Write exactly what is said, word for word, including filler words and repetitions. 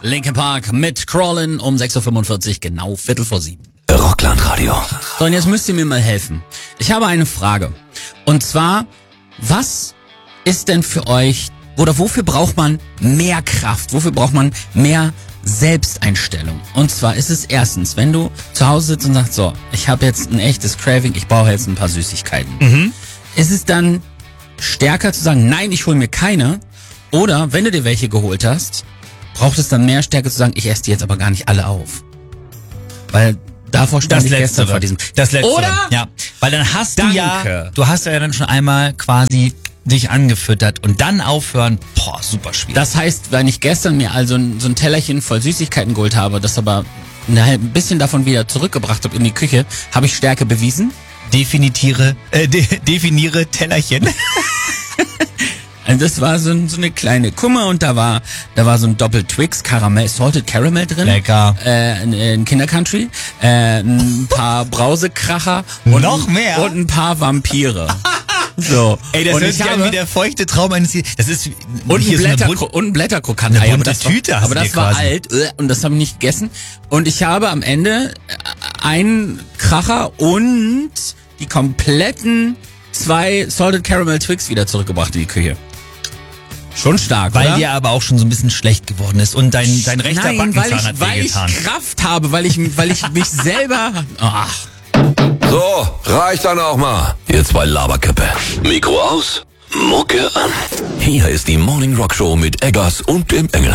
Linkin Park mit Crawlin' um sechs Uhr fünfundvierzig, genau Viertel vor sieben. Rocklandradio. So, und jetzt müsst ihr mir mal helfen. Ich habe eine Frage. Und zwar, was ist denn für euch, oder wofür braucht man mehr Kraft? Wofür braucht man mehr Selbsteinstellung? Und zwar ist es erstens, wenn du zu Hause sitzt und sagst, so, ich habe jetzt ein echtes Craving, ich brauche jetzt ein paar Süßigkeiten. Mhm. Ist es dann stärker zu sagen, nein, ich hole mir keine? Oder, wenn du dir welche geholt hast, braucht es dann mehr Stärke zu sagen, ich esse die jetzt aber gar nicht alle auf. Weil davor stand Das ich gestern vor diesem... Das Letztere. Oder? Ja, weil dann hast Danke. du ja, du hast ja dann schon einmal quasi dich angefüttert und dann aufhören, boah, super schwierig. Das heißt, wenn ich gestern mir also ein, so ein Tellerchen voll Süßigkeiten geholt habe, das aber ein bisschen davon wieder zurückgebracht habe in die Küche, habe ich Stärke bewiesen? Definiere, äh, de, definiere Tellerchen. Also das war so, ein, so eine kleine Kummer und da war da war so ein Doppel-Twix, Karamell, Salted Caramel drin. Lecker. Äh, ein, ein Kindercountry, äh, ein paar Brausekracher und, Noch mehr? und ein paar Vampire. So. Ey, das und hört sich an wie der feuchte Traum eines... Das ist... und ein, hier ist Blätter, eine Bund- und ein Blätterkrokant. eine aber bunte das war, Tüte hast aber du das dir war quasi. alt äh, und das habe ich nicht gegessen. Und ich habe am Ende einen Kracher und die kompletten zwei Salted Caramel Twix wieder zurückgebracht in die Küche. Schon stark, Weil oder? dir aber auch schon so ein bisschen schlecht geworden ist und dein, dein rechter Nein, Backenzahn weil ich, hat weil ich wehgetan. Kraft habe, weil ich, weil ich mich selber... Ach. So, reicht dann auch mal. Ihr zwei Laberköppe. Mikro aus, Mucke an. Hier ist die Morning Rock Show mit Eggers und dem Engel.